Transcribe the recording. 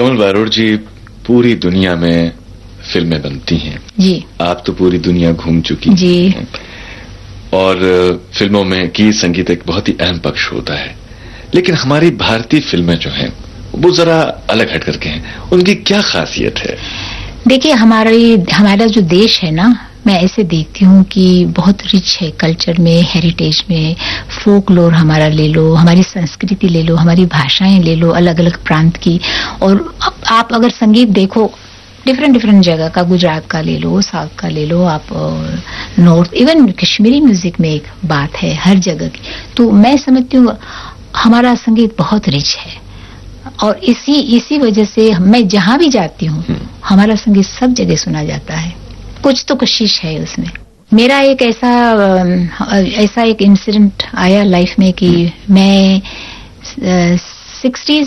कमल बारोड़ जी, पूरी दुनिया में फिल्में बनती हैं जी। आप तो पूरी दुनिया घूम चुकी जी हैं और फिल्मों में गीत संगीत एक बहुत ही अहम पक्ष होता है, लेकिन हमारी भारतीय फिल्में जो हैं वो जरा अलग हट करके हैं, उनकी क्या खासियत है? देखिए, हमारा जो देश है ना, मैं ऐसे देखती हूँ कि बहुत रिच है कल्चर में, हेरिटेज में। फोक लोर हमारा ले लो, हमारी संस्कृति ले लो, हमारी भाषाएं ले लो, अलग अलग प्रांत की। और आप अगर संगीत देखो डिफरेंट जगह का, गुजरात का ले लो, साउथ का ले लो, आप नॉर्थ, इवन कश्मीरी म्यूजिक में एक बात है हर जगह की। तो मैं समझती हूँ हमारा संगीत बहुत रिच है और इसी वजह से मैं जहां भी जाती हूँ हमारा संगीत सब जगह सुना जाता है। कुछ तो कोशिश है उसमें। मेरा एक ऐसा एक इंसिडेंट आया लाइफ में कि मैं 60s